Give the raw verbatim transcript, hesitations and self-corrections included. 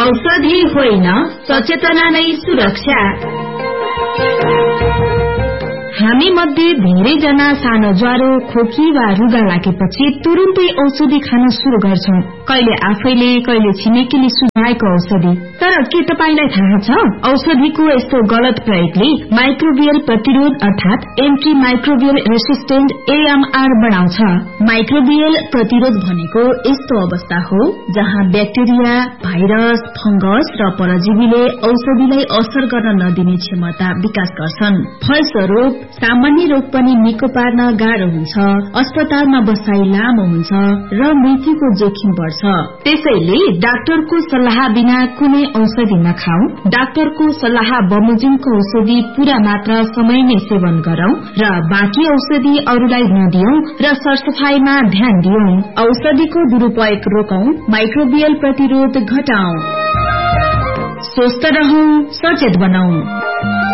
औषधि होइन, सचेतना नै सुरक्षा। हामी मध्ये धेरैजना सानो ज्वरो, खोकी वा रुगा लागेपछि तुरुन्तै औषधि खान शुरू गर्छौं। कहिले आफैले, कहिले छिमेकीले सुझाएको औषधि। तर के तपाईलाई थाहा छ, औषधिको यस्तो गलत प्रयोगले माइक्रोबियल प्रतिरोध अर्थात एन्टी माइक्रोबियल रेसिस्टेन्ट एएमआर बढाउँछ। माइक्रोबियल प्रतिरोध भनेको यस्तो अवस्था हो जहाँ ब्याक्टेरिया, भाइरस, फंगस र परजीवीले औषधिलाई असर गर्न नदिने क्षमता विकास गर्छन्। फलस्वरूप सामान्य रोग पनि निको पार्न गाह्रो हुन्छ, अस्पतालमा बसाई लामो हुन्छ र मृत्युको जोखिम बढ्छ। त्यसैले डाक्टरको सल्लाह बिना कुनै औषधि नखाऊ। डाक्टरको सल्लाह बमोजिमको औषधि पूरा मात्रा समयमै सेवन गरौं र बाँकी औषधि अरूलाई नदियौं र सरसफाईमा ध्यान दियौं। औषधिको दुरूपयोग रोकौं, माइक्रोबियल प्रतिरोध घटाऊ। स्वस्थ रहौं, सचेत बनाऊ।